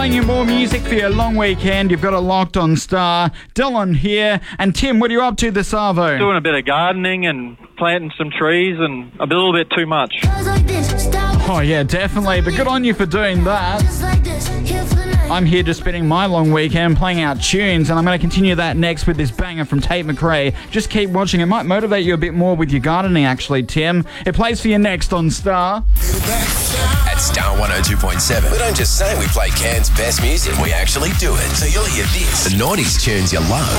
playing you more music for your long weekend. You've got it locked on Star. Dylan here. And Tim, what are you up to this Arvo? Doing a bit of gardening and planting some trees and a little bit too much. Oh yeah, definitely. But good on you for doing that. I'm here just spending my long weekend playing out tunes, and I'm going to continue that next with this banger from Tate McRae. Just keep watching. It might motivate you a bit more with your gardening, actually, Tim. It plays for you next on Star. At Star 102.7, we don't just say we play Cairns' best music, we actually do it. So you'll hear this, the 90s tunes you love.